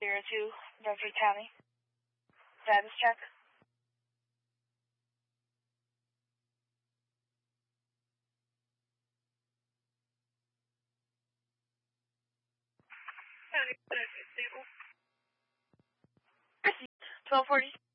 02, Bedford County. Status check. County, stable. 1240.